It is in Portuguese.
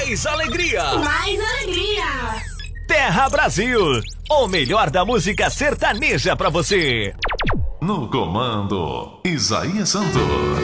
mais alegria. Mais alegria. Terra Brasil, o melhor da música sertaneja pra você. No comando, Isaías Santos.